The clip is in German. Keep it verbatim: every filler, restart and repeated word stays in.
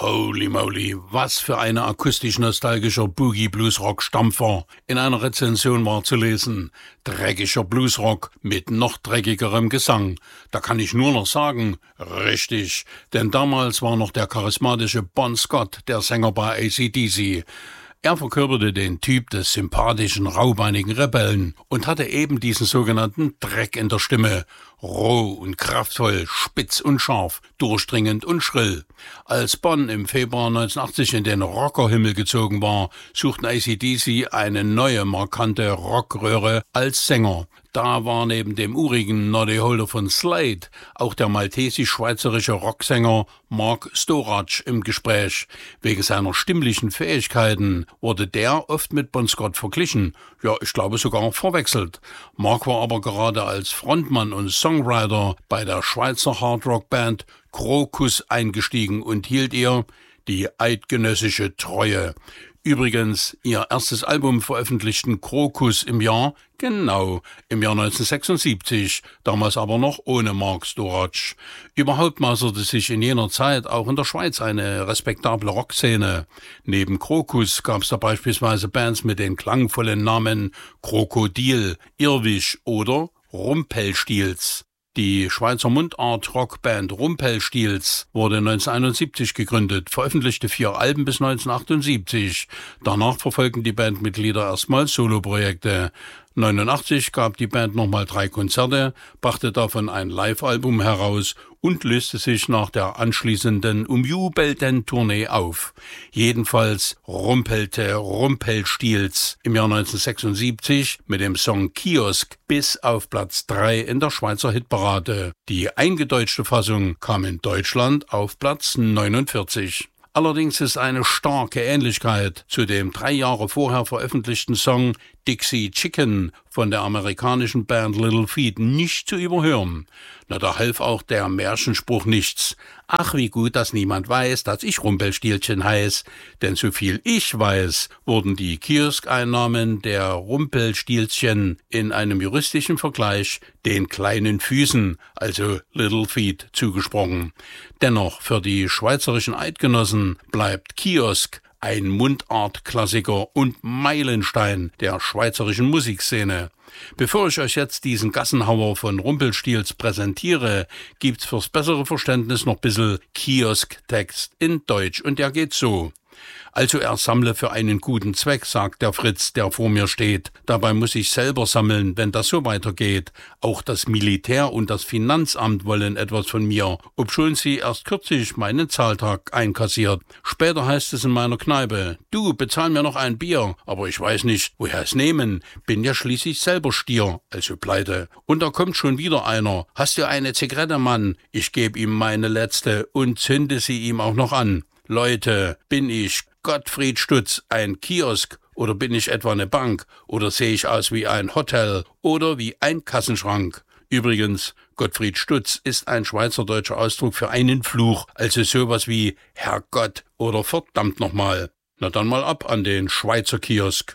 Holy moly, was für eine akustisch-nostalgischer Boogie-Blues-Rock-Stampfer. In einer Rezension war zu lesen: dreckiger Bluesrock mit noch dreckigerem Gesang. Da kann ich nur noch sagen, richtig, denn damals war noch der charismatische Bon Scott der Sänger bei A C D C. Er verkörperte den Typ des sympathischen, raubeinigen Rebellen und hatte eben diesen sogenannten Dreck in der Stimme. Roh und kraftvoll, spitz und scharf, durchdringend und schrill. Als Bon im Februar neunzehnhundertachtzig in den Rockerhimmel gezogen war, suchten A C D C eine neue, markante Rockröhre als Sänger. Da war neben dem urigen Noddy Holder von Slade auch der maltesisch-schweizerische Rocksänger Mark Storach im Gespräch. Wegen seiner stimmlichen Fähigkeiten wurde der oft mit Bon Scott verglichen, ja, ich glaube sogar verwechselt. Mark war aber gerade als Frontmann und Songwriter bei der Schweizer Hardrock-Band Krokus eingestiegen und hielt ihr die eidgenössische Treue. Übrigens, ihr erstes Album veröffentlichten Krokus im Jahr, genau, im Jahr neunzehnhundertsechsundsiebzig, damals aber noch ohne Mark Storach. Überhaupt maßerte sich in jener Zeit auch in der Schweiz eine respektable Rockszene. Neben Krokus gab es da beispielsweise Bands mit den klangvollen Namen Krokodil, Irrwisch oder Rumpelstilz. Die Schweizer Mundart-Rockband Rumpelstilz wurde neunzehnhunderteinundsiebzig gegründet, veröffentlichte vier Alben bis neunzehnhundertachtundsiebzig. Danach verfolgten die Bandmitglieder erstmal Soloprojekte. neunzehnhundertneunundachtzig gab die Band nochmal drei Konzerte, brachte davon ein Live-Album heraus und löste sich nach der anschließenden umjubelten Tournee auf. Jedenfalls rumpelte Rumpelstilz im Jahr neunzehnhundertsechsundsiebzig mit dem Song Kiosk bis auf Platz drei in der Schweizer Hitparade. Die eingedeutschte Fassung kam in Deutschland auf Platz neunundvierzig. Allerdings ist eine starke Ähnlichkeit zu dem drei Jahre vorher veröffentlichten Song Dixie Chicken von der amerikanischen Band Little Feat nicht zu überhören. Na, da half auch der Märchenspruch nichts. Ach, wie gut, dass niemand weiß, dass ich Rumpelstilzchen heiß. Denn so viel ich weiß, wurden die Kioskeinnahmen der Rumpelstilzchen in einem juristischen Vergleich den kleinen Füßen, also Little Feat, zugesprochen. Dennoch, für die schweizerischen Eidgenossen bleibt Kiosk ein Mundart-Klassiker und Meilenstein der schweizerischen Musikszene. Bevor ich euch jetzt diesen Gassenhauer von Rumpelstilz präsentiere, gibt's fürs bessere Verständnis noch bissl Kiosk-Text in Deutsch und der geht so. Also er sammle für einen guten Zweck, sagt der Fritz, der vor mir steht. Dabei muss ich selber sammeln, wenn das so weitergeht. Auch das Militär und das Finanzamt wollen etwas von mir, obschon sie erst kürzlich meinen Zahltag einkassiert. Später heißt es in meiner Kneipe: Du, bezahl mir noch ein Bier, aber ich weiß nicht, woher es nehmen. Bin ja schließlich selber Stier, also pleite. Und da kommt schon wieder einer. Hast du eine Zigarette, Mann? Ich geb ihm meine letzte und zünde sie ihm auch noch an. Leute, bin ich Gottfried Stutz ein Kiosk oder bin ich etwa eine Bank oder sehe ich aus wie ein Hotel oder wie ein Kassenschrank? Übrigens, Gottfried Stutz ist ein schweizerdeutscher Ausdruck für einen Fluch, also sowas wie Herrgott oder verdammt nochmal. Na dann mal ab an den Schweizer Kiosk.